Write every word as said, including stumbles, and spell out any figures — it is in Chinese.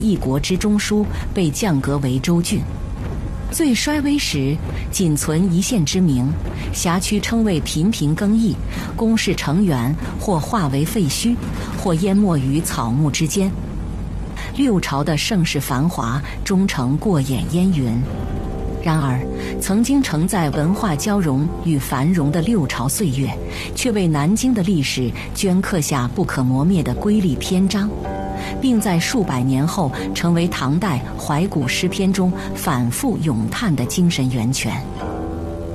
一国之中枢被降格为州郡。最衰微时，仅存一县之名，辖区称谓频频更易，宫室成员或化为废墟，或淹没于草木之间。六朝的盛世繁华终成过眼烟云。然而，曾经承载文化交融与繁荣的六朝岁月，却为南京的历史镌刻下不可磨灭的瑰丽篇章，并在数百年后成为唐代怀古诗篇中反复咏叹的精神源泉。